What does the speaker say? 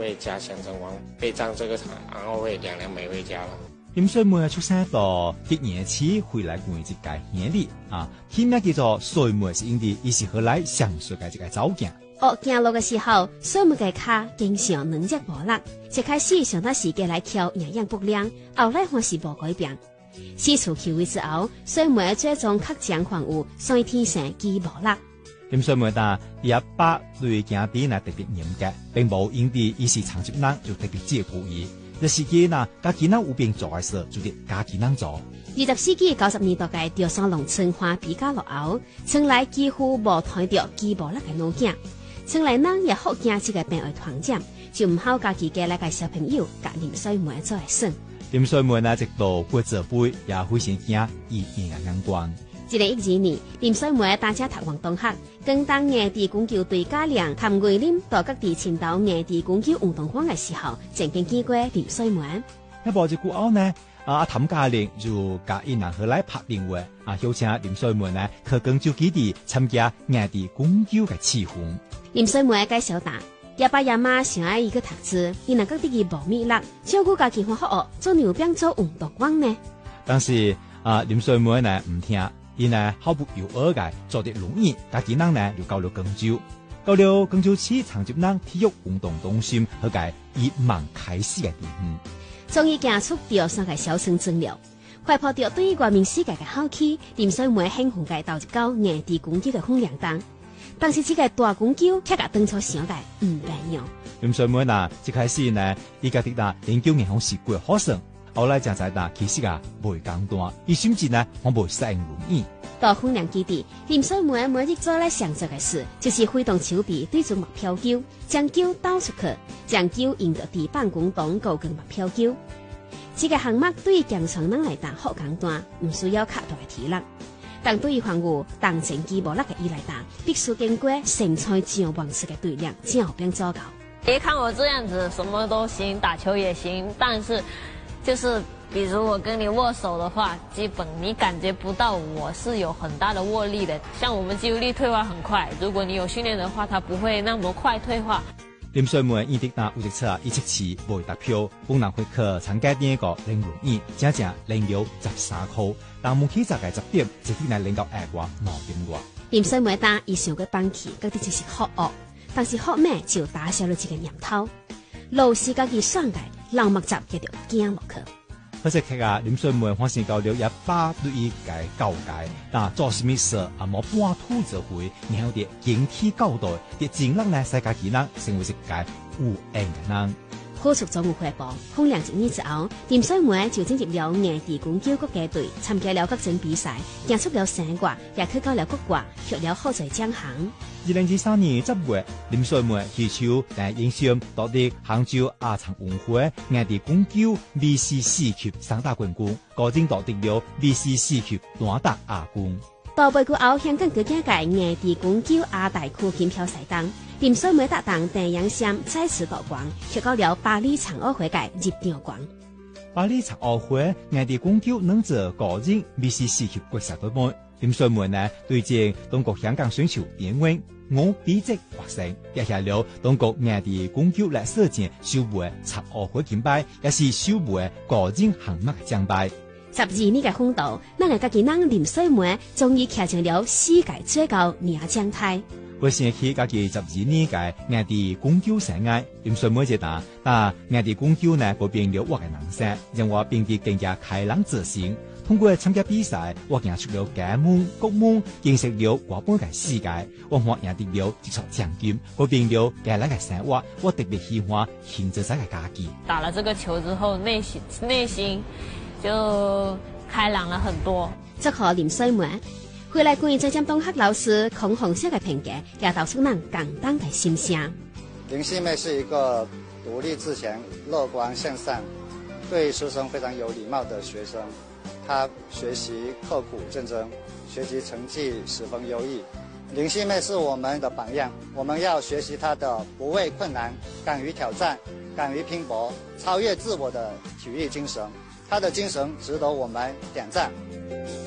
会家乡阵亡，备战这个场，然后会2年没回家了。 林水梅出生到1年起回来過一屆年里啊，起名叫做水梅是因為伊是後來上水嘅一個早囝。 行路嘅時候，水梅嘅腳經常軟弱無力，一開始上到時間來跳營養不良，後來還是無改變。四處求醫之後，水梅最終確診患有先天性肌無力。 林水梅但伊阿爸對囝弟呢特別嚴格，並無因為伊是殘疾人就特別照顧伊。這時間呢，家己人有病做嘅事，就得家己人做。 20世紀90年代嘅潮汕農村化比較落後，村內幾乎無睇到肌無力嘅老囝，村內人也好驚這個病會傳染，就唔好家己嘅那個小朋友甲林水梅做嚟算。 林水梅呢，直到骨折背也非常驚伊眼眼光。 2012年，林水梅大家讀運動學，跟當夜地公球隊教練譚桂林到各地青島夜地公球運動館嘅時候，曾經見過林水梅。 一步一句後呢，譚教練就甲伊人後來拍電話邀請林水梅呢去廣州基地參加夜地公球嘅試訓。 林水梅介紹答：爺爸爺媽想愛伊去讀書，伊能各地嘅無米力，照顧家己好好做牛兵做運動員呢。 但是林水梅呢唔聽。伊呢毫不猶豫嘅做啲輪椅，家己人呢就到了廣州，到了廣州市殘疾人體育運動中心去個以盲開始嘅地方。 終於行出潮汕嘅小村村了，懷抱着對外面世界嘅好奇，林水梅興奮嘅到一到夜地公球嘅訓練當，但是這個大公球卻個當初想嘅唔一樣。 林水梅呢一開始呢，伊家己呢研究銀行是幾學生。後來正在打，其實袂簡單，伊甚至呢，我袂適應輪椅。 到訓練基地，林水梅每日做咧常做嘅事，就是揮動手臂對準目標球，將球倒出去，將球引到地板滾動高跟目標球。這個項目對於健常人來講好簡單，唔需要較大嘅體力。但對於患有動靜肌無力嘅伊來講，必須經過身材強旺式嘅鍛鍊，才有變做到。 別看我這樣子，什麼都行，打球也行，但是就是比如我跟你握手的話，基本你感覺不到我是有很大的握力的。像我們肌肉力退化很快，如果你有訓練的話，它不會那麼快退化。 林水梅伊直拿有一冊一七期未達標，本人會去參加第一個練輪椅，正練了13課，但目起10個10點，一天來練到下個5點外。 林水梅打伊想過放棄，嗰啲就是學學，但是學咩就打消了這個念頭。老師家己選嘅老木雜嘅條驚落去。 可惜林水梅發現到了也把對伊個教解，但做什麼事冇半途就會，然後啲整體交代，啲盡力呢使家己人成為一個有緣嘅人。 好出咗有回報，訓練1年之後，林水梅就進入了夜地公球國家隊，參加了各種比賽，贏出了成果，也去到了國外，獲了好多獎項。 2013年10月，林水梅祈求但影響奪得杭州亞殘運會夜地公球 VC4級3大冠軍，個人奪得了 VC4級單打亞軍。 到背後香港國家嘅夜地公球亞大區錦標賽當，林水梅搭檔鄧陽sam再次奪冠，獲到了巴黎殘奧會嘅入場冠。 巴黎殘奧會夜地公球能者個人 VC4級國際隊杯，林水梅呢對戰中國香港選手邊緣我比職獲勝，也下了中國夜地公球歷史前首枚殘奧會金牌，也是首枚個人項目嘅獎牌。 12年嘅奮鬥，咱個家己人林水梅終於騎上了世界最高領獎台。 回想起家己12年嘅夜地公球生涯，林水梅就答：但夜地公球呢，改變了我嘅人生，讓我變得更加開朗自信。通過參加比賽，我贏出了家門、國門，認識了外邊嘅世界，我贏得了一座獎金，改變了家人嘅生活。我特別喜歡慶祝這個假期。 打了這個球之後，內心就開朗了很多。 祝賀林水梅回來關於這張東學老師孔紅色嘅評價，也道出人感動嘅心聲。 林細妹是一個獨立自強、樂觀向上、對師生非常有禮貌的學生。她學習刻苦認真，學習成績十分優異。林細妹是我們的榜樣，我們要學習她的不畏困難、敢於挑戰、敢於拼搏、超越自我的體育精神。她的精神值得我們點讚。